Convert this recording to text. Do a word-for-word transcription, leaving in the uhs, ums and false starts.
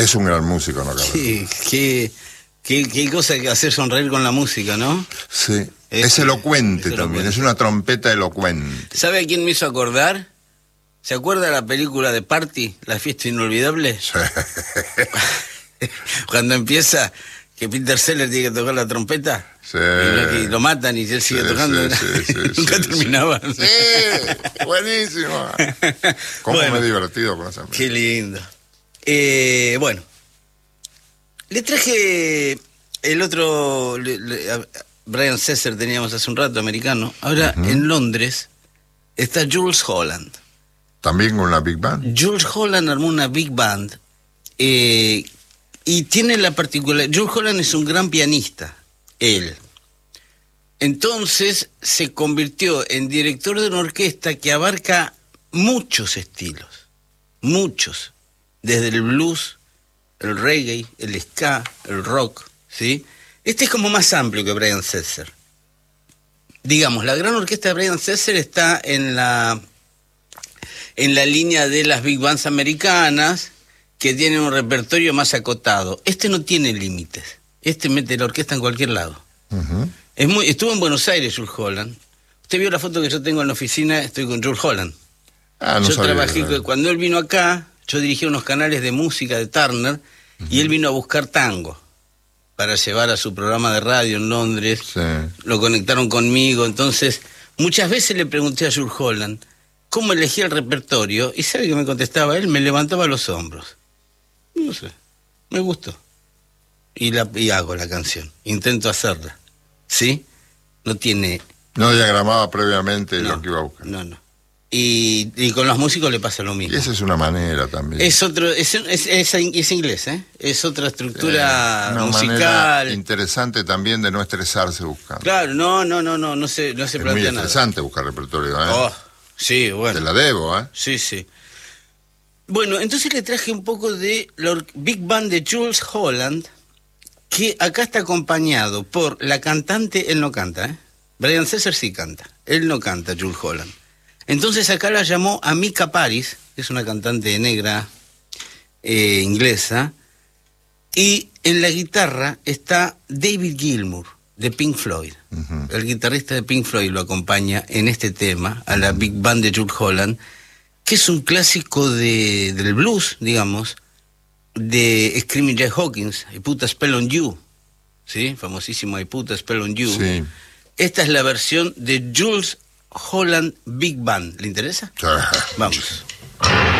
Es un gran músico, ¿no? Sí, qué, qué, qué cosa que hacer sonreír con la música, ¿no? Sí, es, es elocuente es también, elocuente. es una trompeta elocuente. ¿Sabe a quién me hizo acordar? ¿Se acuerda de la película de Party, La fiesta inolvidable? Sí. Cuando empieza, que Peter Sellers tiene que tocar la trompeta, Sí. y, lo, y lo matan y él sigue Sí, tocando. sí, sí, sí, Nunca sí, terminaba. Sí, sí, buenísimo. Cómo Bueno, me he divertido con esa película. Qué lindo. Eh, bueno, le traje el otro, le, le, a Brian Setzer teníamos hace un rato, americano. Ahora uh-huh. en Londres está Jools Holland. ¿También con la Big Band? Jools Holland armó una Big Band eh, y tiene la particularidad. Jools Holland es un gran pianista, él. Entonces se convirtió en director de una orquesta que abarca muchos estilos, muchos, desde el blues, el reggae, el ska, el rock, ¿sí? Este es como más amplio que Brian Setzer. Digamos, la gran orquesta de Brian Setzer está en la, en la línea de las big bands americanas, que tienen un repertorio más acotado. Este no tiene límites. Este mete la orquesta en cualquier lado. Uh-huh. Es muy, estuvo en Buenos Aires, Jools Holland. Usted vio la foto que yo tengo en la oficina, estoy con Jools Holland. Ah, no yo sabía, trabajé, no. cuando él vino acá, yo dirigía unos canales de música de Turner, uh-huh. y él vino a buscar tango para llevar a su programa de radio en Londres. Sí. Lo conectaron conmigo, entonces muchas veces le pregunté a Jools Holland cómo elegía el repertorio, y ¿sabe qué me contestaba él? Me levantaba los hombros. No sé, me gustó. Y, la, y hago la canción, intento hacerla. ¿Sí? No tiene... No diagramaba previamente no, lo que iba a buscar. No, no. Y, y con los músicos le pasa lo mismo. Y esa es una manera también. Es otro, es, es, es, es inglés, ¿eh? Es otra estructura eh, una musical. Interesante también de no estresarse buscando. Claro, no, no, no, no, no se, no se es plantea muy nada. interesante buscar repertorio, ¿eh? Oh, sí, bueno. Te la debo, ¿eh? Sí, sí. Bueno, entonces le traje un poco de la Big Band de Jools Holland, que acá está acompañado por la cantante, él no canta, ¿eh? Brian Setzer sí canta, él no canta, Jools Holland. Entonces acá la llamó Amika Paris, que es una cantante negra eh, inglesa, y en la guitarra está David Gilmour, de Pink Floyd. Uh-huh. El guitarrista de Pink Floyd lo acompaña en este tema, a la Big Band de Jools Holland, que es un clásico de, del blues, digamos, de Screaming Jay Hawkins, I Put a Spell on You, ¿sí? Famosísimo I Put a Spell on You. Sí. Esta es la versión de Jools Holland Big Band. ¿Le interesa? Sí. Vamos.